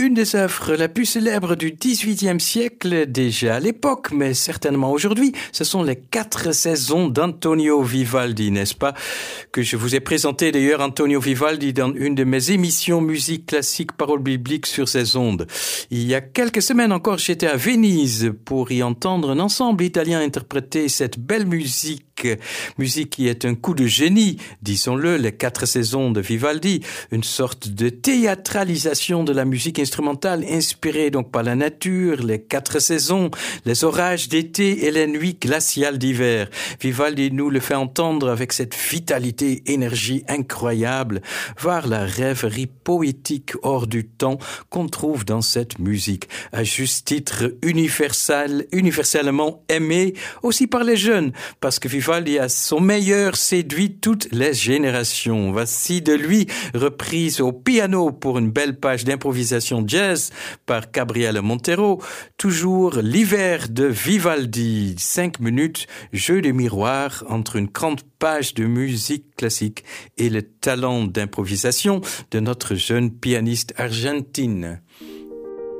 Une des œuvres la plus célèbres du XVIIIe siècle, déjà à l'époque, mais certainement aujourd'hui, ce sont les 4 saisons d'Antonio Vivaldi, n'est-ce pas? Que je vous ai présenté d'ailleurs Antonio Vivaldi dans une de mes émissions musique classique paroles bibliques sur ces ondes. Il y a quelques semaines encore, j'étais à Venise pour y entendre un ensemble italien interpréter cette belle musique qui est un coup de génie, disons-le, les 4 saisons de Vivaldi, une sorte de théâtralisation de la musique instrumentale inspirée donc par la nature, les 4 saisons, les orages d'été et les nuits glaciales d'hiver. Vivaldi nous le fait entendre avec cette vitalité, énergie incroyable, voir la rêverie poétique hors du temps qu'on trouve dans cette musique, à juste titre universellement aimé aussi par les jeunes, parce que Vivaldi à son meilleur séduit toutes les générations. Voici de lui reprise au piano pour une belle page d'improvisation jazz par Gabriele Montero. Toujours l'hiver de Vivaldi. 5 minutes, jeu de miroir entre une grande page de musique classique et le talent d'improvisation de notre jeune pianiste argentine.